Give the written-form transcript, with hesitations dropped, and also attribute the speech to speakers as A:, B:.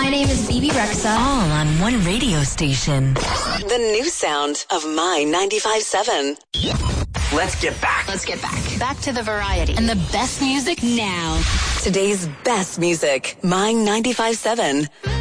A: My name is Bibi Rexa.
B: All on one radio station.
C: The new sound of My 95.7.
D: Let's get back.
A: Let's get back. Back to the variety. And the best music now.
C: Today's best music. My 95.7.